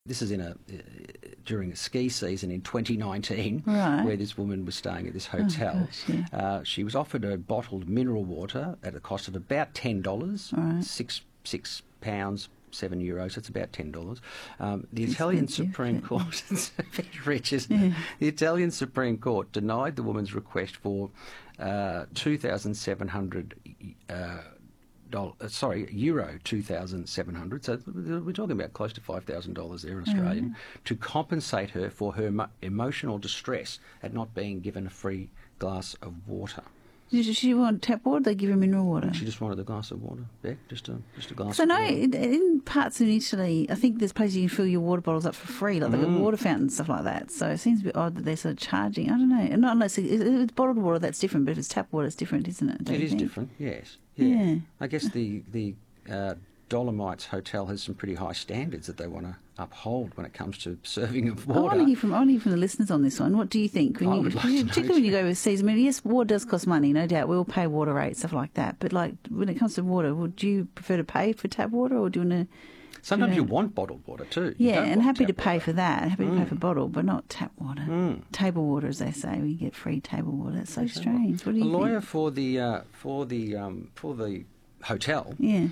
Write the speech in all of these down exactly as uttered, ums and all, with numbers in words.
This is in a uh, during a ski season in twenty nineteen, Right. where this woman was staying at this hotel. Oh, gosh, yeah. uh, she was offered a bottled mineral water at a cost of about ten dollars, Right. six six pounds. Seven euros. That's about ten dollars. Um, the Italian expensive, Supreme but- Court, it's very rich, isn't Yeah. it? The Italian Supreme Court denied the woman's request for uh, two thousand seven hundred. Uh, Doll, uh, sorry, euro two thousand seven hundred. So we're talking about close to five thousand dollars there, Australian, Mm. to compensate her for her emo- emotional distress at not being given a free glass of water. Did she want tap water? They give her mineral water. She just wanted a glass of water, Beck, just a just a glass. So of no, water. in, in parts in Italy, I think there's places you can fill your water bottles up for free, like they've got Mm. water fountains and stuff like that. So it seems a bit odd that they're sort of charging. I don't know. And not unless it, if it's bottled water, that's different. But if it's tap water, it's different, isn't it? Don't It you is think? different, yes. Yeah. Yeah. I guess the the uh, Dolomites Hotel has some pretty high standards that they want to uphold when it comes to serving of I want water. to hear from I want to hear from the listeners on this one. What do you think? When I you, would like to know particularly when you too. go overseas. I mean, yes, water does cost money, no doubt. We all pay water rates, stuff like that. But like when it comes to water, would you prefer to pay for tap water, or do you want to? Sometimes you know. want bottled water too. You Yeah, don't and want happy to tap pay water. for that. Happy to pay Mm. for bottled, but not tap water. Mm. Table water, as they say. We get free table water. It's so strange. What do A you lawyer think? for the uh, for the um, for the hotel Yeah.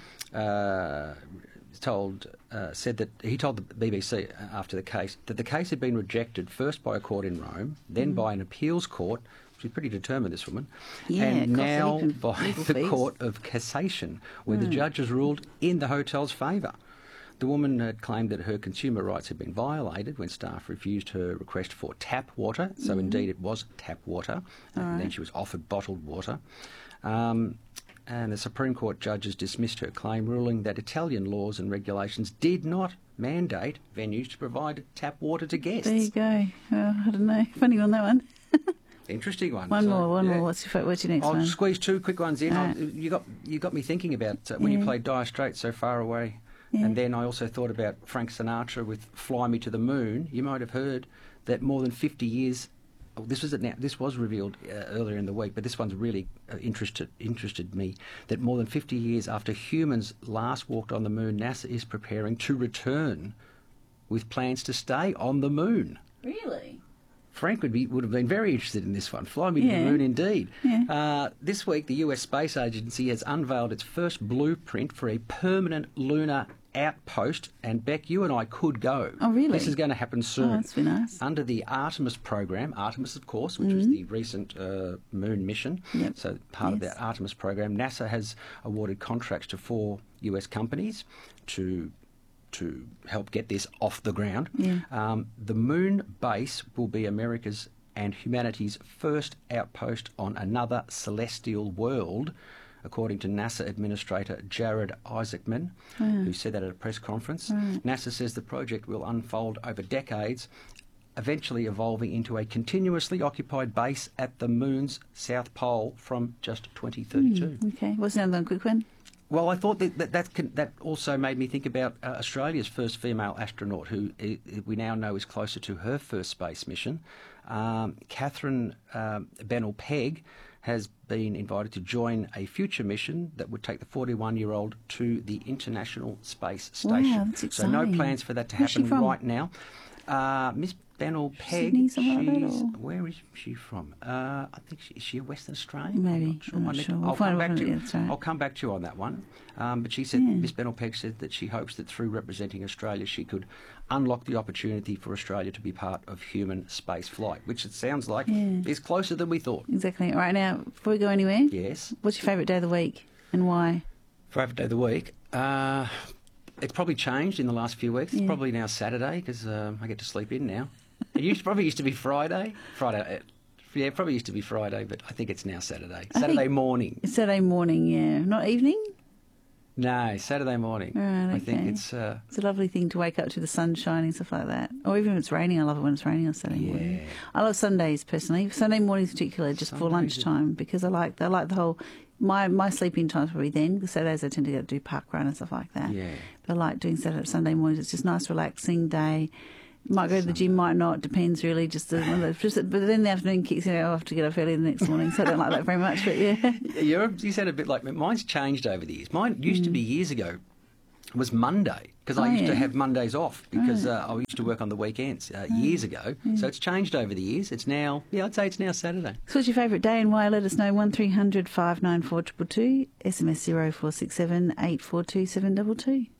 uh, told uh, said that he told the B B C after the case that the case had been rejected first by a court in Rome, then by an appeals court. She's pretty determined, this woman, Yeah, it and costs a now heap of by legal the fees. Court of Cassation, where the judge has ruled in the hotel's favour. The woman had claimed that her consumer rights had been violated when staff refused her request for tap water. So indeed it was tap water. And then she was offered bottled water. Um, and the Supreme Court judges dismissed her claim, ruling that Italian laws and regulations did not mandate venues to provide tap water to guests. There you go. Well, I don't know. Funny on that one. Interesting one. One So, more, one yeah. more. What's your, fa- what's your next I'll one? squeeze two quick ones in. Right. I'll- You got you got me thinking about uh, when you Yeah. played Dire Straits, So Far Away, Yeah. and then I also thought about Frank Sinatra with Fly Me to the Moon. You might have heard that more than fifty years. oh, This was now. This was revealed uh, earlier in the week, but this one's really uh, interested interested me. That more than fifty years after humans last walked on the moon, NASA is preparing to return, with plans to stay on the moon. Really? Frank would be would have been very interested in this one. Fly me to Yeah. the moon, indeed. Yeah. Uh, this week, the U S Space Agency has unveiled its first blueprint for a permanent lunar outpost. And Beck, you and I could go. Oh, really? This is going to happen soon. Oh, that's very nice. Under the Artemis program, Artemis, of course, which was the recent uh, moon mission. Mm-hmm. Yep. So part of Yes. that Artemis program, NASA has awarded contracts to four U S companies to to help get this off the ground. Yeah. Um, the moon base will be America's and humanity's first outpost on another celestial world, according to NASA Administrator Jared Isaacman, who said that at a press conference. NASA says the project will unfold over decades, eventually evolving into a continuously occupied base at the moon's south pole from just twenty thirty-two. Okay. What's the other one? Quick one? Well, I thought that that, that, can, that also made me think about uh, Australia's first female astronaut, who I, we now know is closer to her first space mission. Um, Catherine um, Bennell-Pegg has been invited to join a future mission that would take the forty-one-year-old to the International Space Station. Wow, that's so no exciting. plans for that to Where's she happen from? right now. Uh, Miss Bennell-Pegg, Sydney, somewhere like that, she's, or? where is she from? Uh, I think she, is she a Western Australian? Maybe. I'm not sure. I'm not I need sure. to- We'll I'll find come out back to when you. it gets right. I'll come back to you on that one. Um, but she said, Yeah. Miss Bennell-Pegg said that she hopes that through representing Australia, she could unlock the opportunity for Australia to be part of human space flight, which it sounds like Yeah. is closer than we thought. Exactly. All right, now, before we go anywhere, Yes. what's your favourite day of the week and why? Favourite day of the week. Uh, it's probably changed in the last few weeks. It's Yeah. probably now Saturday because um, I get to sleep in now. It used probably used to be Friday. Friday. uh, Yeah, it probably used to be Friday, but I think it's now Saturday. I Saturday think- morning. It's Saturday morning, yeah. Not evening? No, Saturday morning. Right, I think okay. it's... Uh, It's a lovely thing to wake up to the sun shining, stuff like that. Or even if it's raining, I love it when it's raining on Saturday morning. Yeah. I love Sundays personally. Sunday mornings in particular, just before Sundays are- lunchtime, because I like I like the whole. My my sleeping time's probably then. Because Saturdays I tend to go do park run and stuff like that. Yeah. But I like doing Saturday Sunday mornings. It's just nice, relaxing day. Might go to the gym, might not. Depends really. Just, the, one of those, just but then the afternoon kicks in. I have to get up early the next morning, so I don't like that very much. But yeah, You're, you said a bit like mine's changed over the years. Mine used to be years ago was Monday because Oh, I used yeah. to have Mondays off because Right. uh, I used to work on the weekends uh, years ago. So it's changed over the years. It's now, yeah, I'd say it's now Saturday. So what's your favourite day and why? Let us know. one three hundred five nine four two two two, S M S zero four six seven eight four two seven two two.